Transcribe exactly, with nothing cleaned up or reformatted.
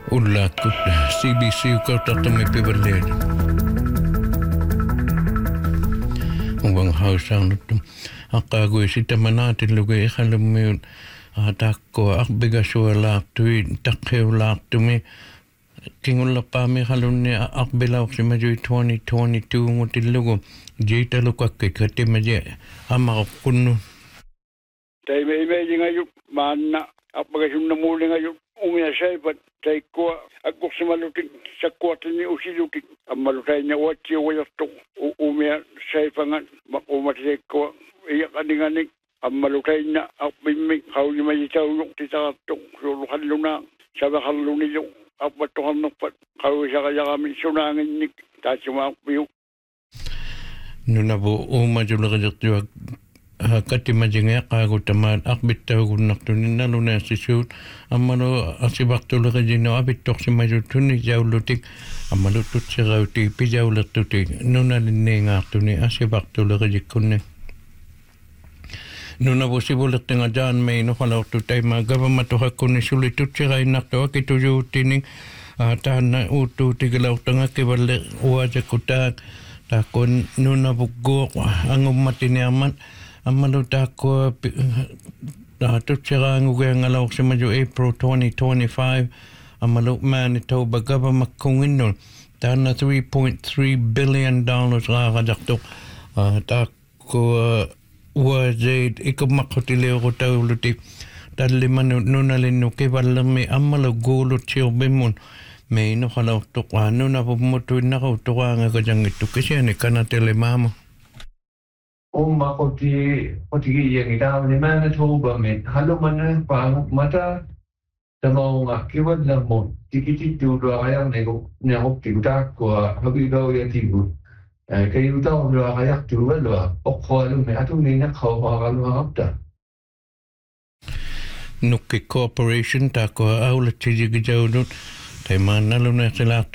Ullakut C B C ukautatamme pivalleet. Ungwang hausaanuttu. Aqaagui sitä manaatilluge iqalummiun atakkoa aqbigassualaartui taqqeulaartumi kingullapaami qalunni aqbilauqsimajui twenty twenty-two ngutillugu jiitalukakkik katimaji amaqoqqunnu. Taime imejingajuk maanna aqbagasunnamuulingaju umia saipat taikkoa akkuqsimalutik sakkuatini usilutik ammalutainya uatsia wajattu umia saifangan maqumatisekkoa iyaqaninganik ammalutainya aqbimmik qaunimajitauluk titaqattuq suuluqalluna sabaqallunilu aqbattuqarnerpat qawisaqajaqami sunaanginnik taatsuma aqbiu nunabu uumajulaqajaqtuak katimajenga qaagutamaan aqbittaugunnartuninnalunassisuut ammalo asibaqtuleqajino abittoqsimajuttunni jaulutik ammalu tutsirauti pijaulertutik nunalinniingaartuni asibaqtuleqajikkunni nunabu sibulertinga jaan meino qalortu taima gavamatuqakkunni suli tutsirainnartu akitujuuttining taanna uuttuutigilaurtanga kivalle uajakutaak taakun nunabugguuq angummatiniarman ammalu taakku tutsiraangugeangalauqsimaju April twenty twenty-five ammalu Manitoba gavamakkunginnul taanna three point three billion dollars raaqajaqtuq taakku uazaid ikumaqqutileoqutaulutik tallimanu nunalinnu kivallermi ammalu guulutsiurbimmun meino qalortuqaa nunapummutuinnaquttuqaangakajangittu kisiani kanatele maama umma qoti qotigi yangidaawni Manitoba men halumana paang mata tamaunga kivallermu tikitittuuruaqajarnigu niaquptigutakkuwa habigauyatiggu kayutauruaqajaqtuugalua oqqoalummi atunniinaqqauqaaqaluaqapta Nukki Corporation taakua aulatsijigijaudut taimaannaluna silaartu